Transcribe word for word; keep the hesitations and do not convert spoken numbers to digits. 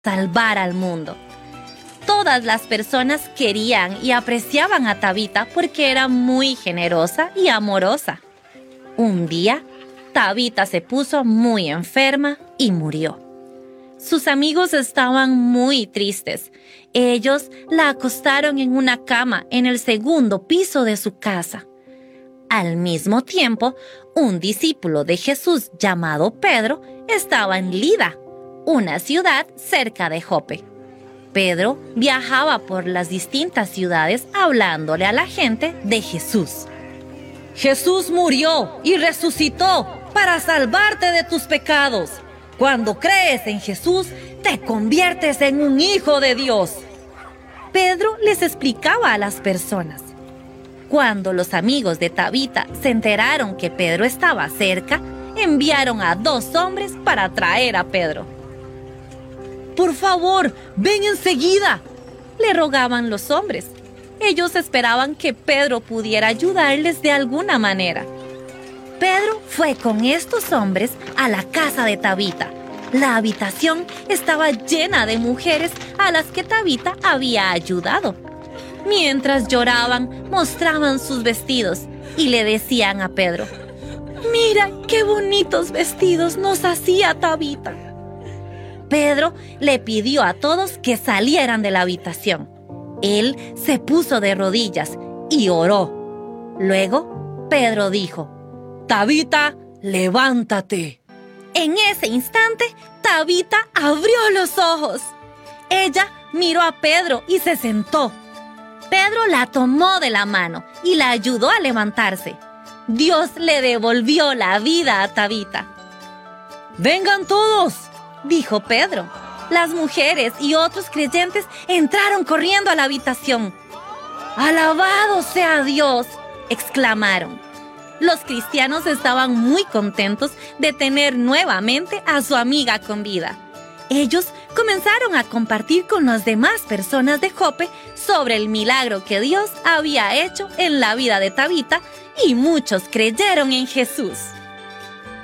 salvar al mundo. Todas las personas querían y apreciaban a Tabita porque era muy generosa y amorosa. Un día, Tabita se puso muy enferma y murió. Sus amigos estaban muy tristes. Ellos la acostaron en una cama en el segundo piso de su casa. Al mismo tiempo, un discípulo de Jesús llamado Pedro estaba en Lida, una ciudad cerca de Jope. Pedro viajaba por las distintas ciudades hablándole a la gente de Jesús. Jesús murió y resucitó para salvarte de tus pecados. Cuando crees en Jesús, te conviertes en un hijo de Dios. Pedro les explicaba a las personas. Cuando los amigos de Tabita se enteraron que Pedro estaba cerca, enviaron a dos hombres para traer a Pedro. «Por favor, ven enseguida», le rogaban los hombres. Ellos esperaban que Pedro pudiera ayudarles de alguna manera. Pedro fue con estos hombres a la casa de Tabita. La habitación estaba llena de mujeres a las que Tabita había ayudado. Mientras lloraban, mostraban sus vestidos y le decían a Pedro: «Mira qué bonitos vestidos nos hacía Tabita». Pedro le pidió a todos que salieran de la habitación. Él se puso de rodillas y oró. Luego, Pedro dijo: «Tabita, levántate». En ese instante, Tabita abrió los ojos. Ella miró a Pedro y se sentó. Pedro la tomó de la mano y la ayudó a levantarse. Dios le devolvió la vida a Tabita. «Vengan todos», dijo Pedro. Las mujeres y otros creyentes entraron corriendo a la habitación. «¡Alabado sea Dios!», exclamaron. Los cristianos estaban muy contentos de tener nuevamente a su amiga con vida. Ellos comenzaron a compartir con las demás personas de Jope sobre el milagro que Dios había hecho en la vida de Tabita y muchos creyeron en Jesús.